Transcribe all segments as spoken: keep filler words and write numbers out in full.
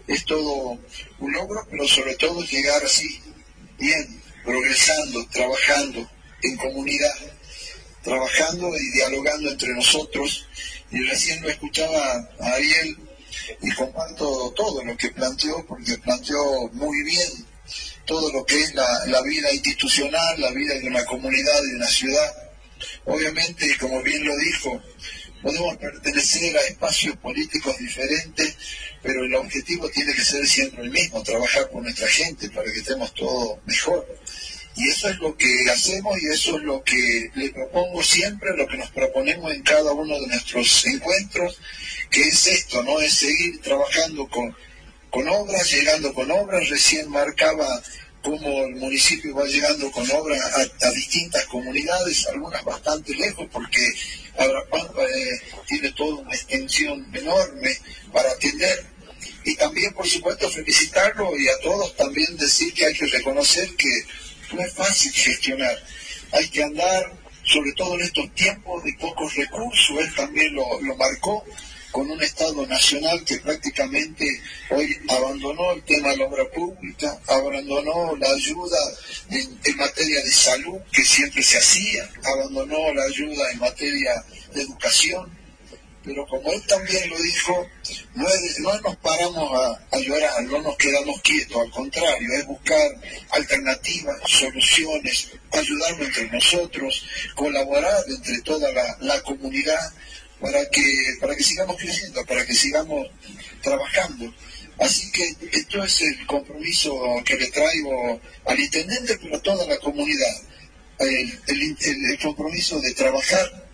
es todo un logro, pero sobre todo llegar así, bien, progresando, trabajando en comunidad, trabajando y dialogando entre nosotros. Y recién lo escuchaba a Ariel y comparto todo lo que planteó, porque planteó muy bien todo lo que es la, la vida institucional, la vida de una comunidad, de una ciudad. Obviamente, como bien lo dijo, podemos pertenecer a espacios políticos diferentes, pero el objetivo tiene que ser siempre el mismo, trabajar por nuestra gente para que estemos todos mejor. Y eso es lo que hacemos y eso es lo que le propongo siempre, lo que nos proponemos en cada uno de nuestros encuentros, que es esto, ¿no? Es seguir trabajando con, con obras, llegando con obras. Recién marcaba cómo el municipio va llegando con obras a, a distintas comunidades, algunas bastante lejos, porque Abrapampa eh, tiene toda una extensión enorme para atender. Y también, por supuesto, felicitarlo y a todos también decir que hay que reconocer que no es fácil gestionar, hay que andar, sobre todo en estos tiempos de pocos recursos. Él también lo, lo marcó, con un Estado nacional que prácticamente hoy abandonó el tema de la obra pública, abandonó la ayuda en, en materia de salud, que siempre se hacía, abandonó la ayuda en materia de educación. Pero como él también lo dijo, no, es, no nos paramos a, a llorar, no nos quedamos quietos, al contrario, es buscar alternativas, soluciones, ayudarnos entre nosotros, colaborar entre toda la, la comunidad para que, para que sigamos creciendo, para que sigamos trabajando. Así que esto es el compromiso que le traigo al intendente, pero a toda la comunidad, el, el, el, el compromiso de trabajar,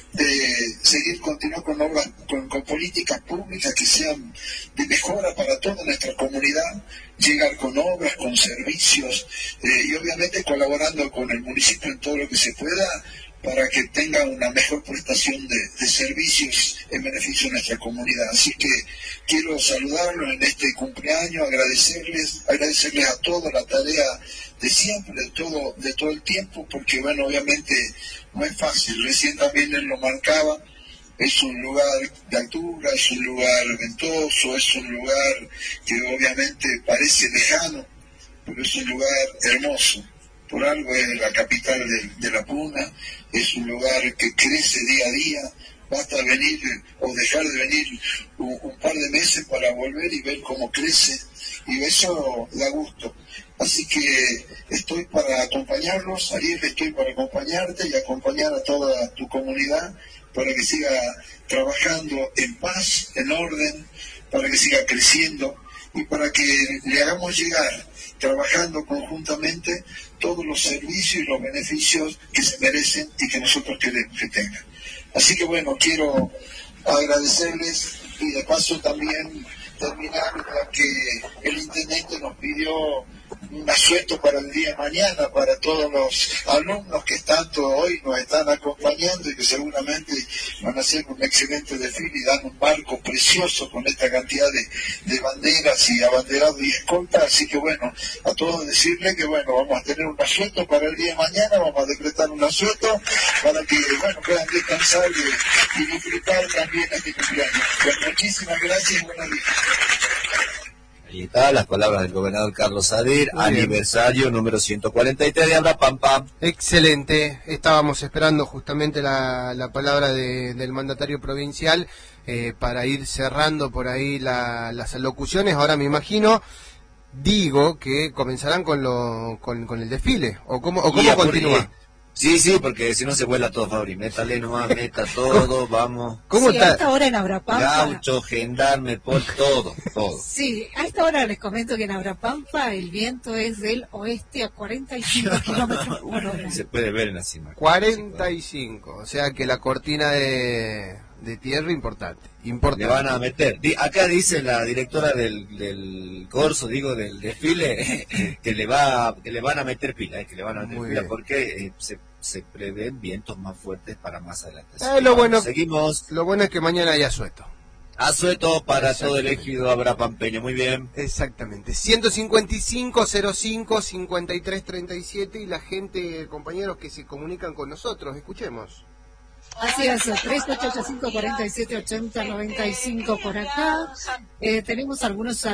de seguir continuando con obras, con, con políticas públicas que sean de mejora para toda nuestra comunidad, llegar con obras, con servicios, eh, y obviamente colaborando con el municipio en todo lo que se pueda para que tenga una mejor prestación de, de servicios en beneficio de nuestra comunidad. Así que quiero saludarlos en este cumpleaños, agradecerles, agradecerles a todos la tarea de siempre, de todo, de todo el tiempo, porque bueno, obviamente no es fácil. Recién también él lo marcaba, es un lugar de altura, es un lugar ventoso, es un lugar que obviamente parece lejano, pero es un lugar hermoso. Por algo es la capital de, de la Puna, es un lugar que crece día a día. Basta venir o dejar de venir un, un par de meses para volver y ver cómo crece, y eso da gusto. Así que estoy para acompañarlos, Ariel, estoy para acompañarte y acompañar a toda tu comunidad para que siga trabajando en paz, en orden, para que siga creciendo y para que le hagamos llegar, trabajando conjuntamente, todos los servicios y los beneficios que se merecen y que nosotros queremos que tengan. Así que bueno, quiero agradecerles y de paso también terminar la que el intendente nos pidió un asueto para el día de mañana, para todos los alumnos que tanto hoy nos están acompañando y que seguramente van a hacer un excelente desfile y dan un marco precioso con esta cantidad de, de banderas y abanderados y escoltas. Así que bueno, a todos decirles que bueno, vamos a tener un asueto para el día de mañana, vamos a decretar un asueto para que bueno, puedan descansar y, y disfrutar también este cumpleaños. Bueno, muchísimas gracias y buenos días. Ahí está, las palabras del gobernador Carlos Sadir, aniversario número ciento cuarenta y tres de Abrapampa. Excelente, estábamos esperando justamente la, la palabra de, del mandatario provincial eh, para ir cerrando por ahí la, las alocuciones. Ahora me imagino, digo, que comenzarán con lo con, con el desfile, o cómo, o cómo continúa. Sí, sí, porque si no se vuela todo, Fabri. Métale nomás, meta todo, vamos. ¿Cómo sí, está? A esta hora en Abrapampa. Gaucho, gendarme, por todo, todo. Sí, a esta hora les comento que en Abrapampa el viento es del oeste a cuarenta y cinco kilómetros por hora. Se puede ver en la cima. cuarenta y cinco, o sea que la cortina de, de tierra importante. Importante. Le van a meter. Acá dice la directora del, del corso, digo, del desfile, que le va que le van a meter pila, eh, que le van a meter Muy pila bien. Porque eh, se, se prevén vientos más fuertes para más adelante. Eh, lo bueno, seguimos. Lo bueno es que mañana hay asueto. Asueto para todo el ejido abrapampeño, muy bien. Exactamente. ciento cincuenta y cinco, cero cinco, cincuenta y tres, treinta y siete y la gente, compañeros que se comunican con nosotros, escuchemos. Así es, tres ocho ocho cinco, cuatro siete, ochenta, noventa y cinco por acá. Eh, tenemos algunos